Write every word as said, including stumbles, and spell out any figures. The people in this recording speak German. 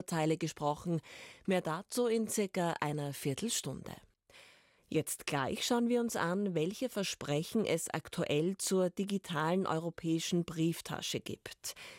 Teile gesprochen. Mehr dazu in circa einer Viertelstunde. Jetzt gleich schauen wir uns an, welche Versprechen es aktuell zur digitalen europäischen Brieftasche gibt.